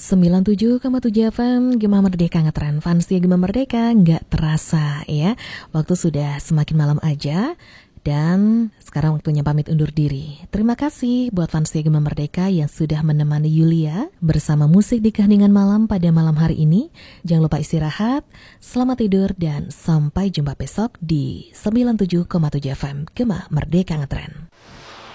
97,7 FM Gema Merdeka ngetren. Fansia Gema Merdeka nggak terasa ya. Waktu sudah semakin malam aja. Dan sekarang waktunya pamit undur diri. Terima kasih buat Fansia Gema Merdeka yang sudah menemani Yulia bersama musik di keheningan malam pada malam hari ini. Jangan lupa istirahat, selamat tidur, dan sampai jumpa besok di 97,7 FM Gema Merdeka ngetren.